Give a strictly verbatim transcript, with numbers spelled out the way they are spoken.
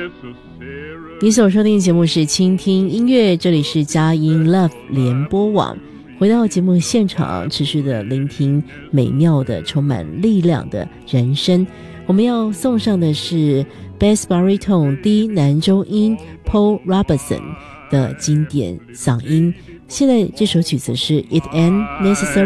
你所收听的节目是倾听音乐，这里是佳音 Love 联播网。回到节目现场，持续的聆听美妙的充满力量的人声。我们要送上的是 Bass Baritone 低男中音 Paul Robeson 的经典嗓音。现在这首曲子是 It Ain't Necessary